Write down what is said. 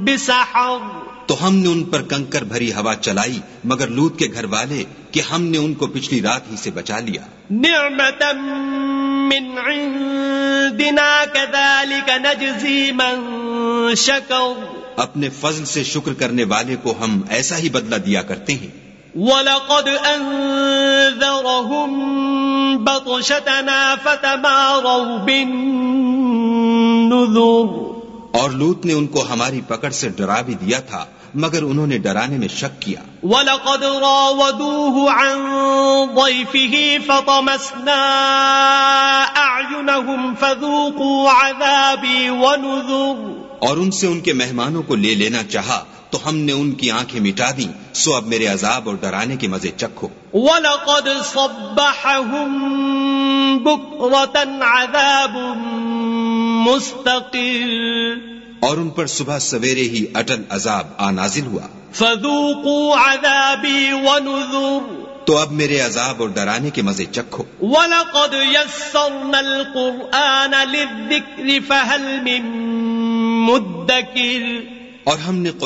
بسحر تو ہم نے ان پر کنکر بھری ہوا چلائی مگر لوط کے گھر والے کہ ہم نے ان کو پچھلی رات ہی سے بچا لیا. نعمة من عندنا كذلك نجزي من شكر اپنے فضل سے شکر کرنے والے کو ہم ایسا ہی بدلہ دیا کرتے ہیں. وَلَقَدْ أَنذَرَهُمْ بَطْشَتَنَا فَتَمَارَوْا بِالنُّذُرِ اور لوط نے ان کو ہماری پکڑ سے ڈرا بھی دیا تھا مگر انہوں نے ڈرانے میں شک کیا. وَلَقَدْ رَاوَدُوهُ عَنْ ضَيْفِهِ فَطَمَسْنَا أَعْيُنَهُمْ فَذُوقُوا عَذَابِي وَنُذُرِ اور ان سے ان کے مہمانوں کو لے لینا چاہا تو ہم نے ان کی آنکھیں مٹا دیں سو اب میرے عذاب اور ڈرانے کے مزے چکھو. وَلَقَدْ صَبَّحَهُمْ بُكْرَةً عَذَابٌ مُسْتَقِرٌ اور ان پر صبح سویرے ہی اٹل عذاب نازل ہوا. فَذُوقُوا عَذَابِي وَنُذُرِ تو اب میرے عذاب اور ڈرانے کے مزے چکھو. وَلَقَدْ يَسَّرْنَا الْقُرْآنَ لِلذِّكْرِ فَهَلْ مِن مُدَّكِرٍ اور ہم نے